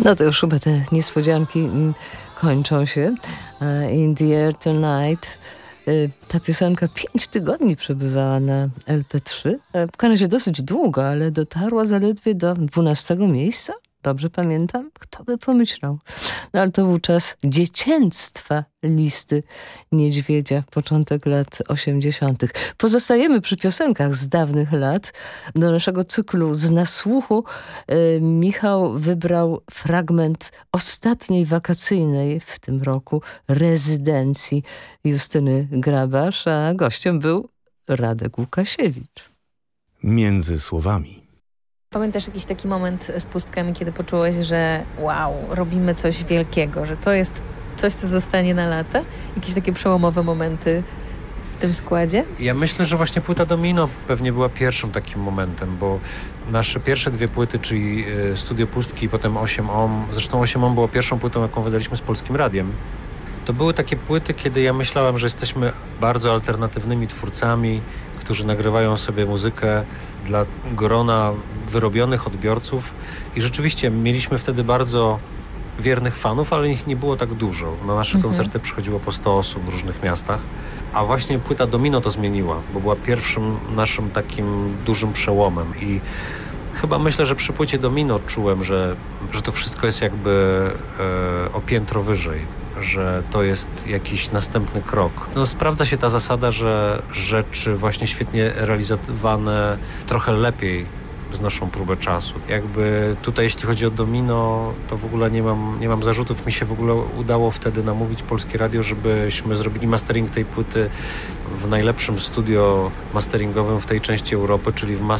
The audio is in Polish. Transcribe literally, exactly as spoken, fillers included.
No to już chyba te niespodzianki mm, kończą się. E, In the Air Tonight. E, Ta piosenka pięć tygodni przebywała na L P trzy. E, W każdym razie dosyć długo, ale dotarła zaledwie do dwunastego miejsca. Dobrze pamiętam? Kto by pomyślał? No ale to był czas dziecięctwa listy Niedźwiedzia, początek lat osiemdziesiątych. Pozostajemy przy piosenkach z dawnych lat. Do naszego cyklu z nasłuchu e, Michał wybrał fragment ostatniej wakacyjnej w tym roku rezydencji Justyny Grabasz, a gościem był Radek Łukasiewicz. Między słowami. Pamiętasz jakiś taki moment z pustkami, kiedy poczułeś, że wow, robimy coś wielkiego, że to jest coś, co zostanie na lata? Jakieś takie przełomowe momenty w tym składzie? Ja myślę, że właśnie płyta Domino pewnie była pierwszym takim momentem, bo nasze pierwsze dwie płyty, czyli Studio Pustki i potem osiem Ohm, zresztą osiem Ohm było pierwszą płytą, jaką wydaliśmy z Polskim Radiem. To były takie płyty, kiedy ja myślałem, że jesteśmy bardzo alternatywnymi twórcami, którzy nagrywają sobie muzykę dla grona wyrobionych odbiorców i rzeczywiście mieliśmy wtedy bardzo wiernych fanów, ale ich nie było tak dużo. Na nasze mhm. koncerty przychodziło po sto osób w różnych miastach, a właśnie płyta Domino to zmieniła, bo była pierwszym naszym takim dużym przełomem i chyba myślę, że przy płycie Domino czułem, że, że to wszystko jest jakby e, o piętro wyżej, że to jest jakiś następny krok. No, sprawdza się ta zasada, że rzeczy właśnie świetnie realizowane trochę lepiej znoszą próbę czasu. Jakby tutaj, jeśli chodzi o Domino, to w ogóle nie mam, nie mam zarzutów. Mi się w ogóle udało wtedy namówić Polskie Radio, żebyśmy zrobili mastering tej płyty w najlepszym studio masteringowym w tej części Europy, czyli w